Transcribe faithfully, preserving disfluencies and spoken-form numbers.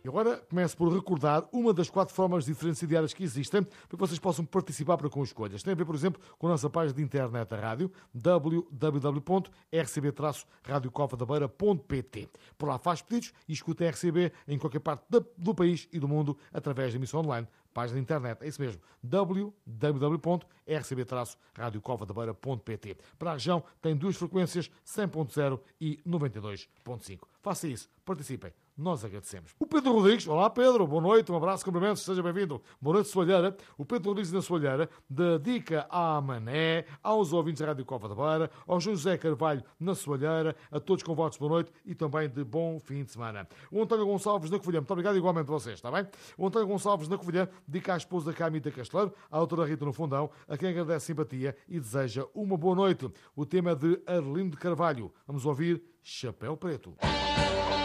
E agora começo por recordar uma das quatro formas de diferença diárias que existem para que vocês possam participar para com escolhas. Tem a ver, por exemplo, com a nossa página de internet da rádio, w w w ponto r c b traço rádio cova da beira ponto p t. Por lá faz pedidos e escuta a R C B em qualquer parte do país e do mundo através da emissão online. Página de internet, é isso mesmo, w w w ponto r c b traço rádio cova da beira ponto p t. Para a região tem duas frequências, cem ponto zero e noventa e dois ponto cinco. Faça isso, participem, nós agradecemos. O Pedro Rodrigues, olá Pedro, boa noite, um abraço, cumprimentos, seja bem-vindo. Boa noite, Soalheira. O Pedro Rodrigues na Soalheira dedica à Mané, aos ouvintes da Rádio Cova da Beira, ao José Carvalho na Soalheira, a todos com votos de boa noite e também de bom fim de semana. O António Gonçalves na Covilhã, muito obrigado igualmente a vocês, está bem? O António Gonçalves na Covilhã dedica à esposa Camita Casteleiro, à doutora Rita no Fundão, a quem agradece simpatia e deseja uma boa noite. O tema é de Arlindo de Carvalho. Vamos ouvir Chapéu Preto.